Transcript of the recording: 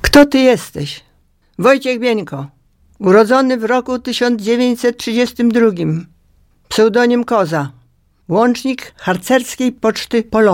Kto ty jesteś? Wojciech Bieńko, urodzony w roku 1932, pseudonim Koza, łącznik harcerskiej poczty Polonia.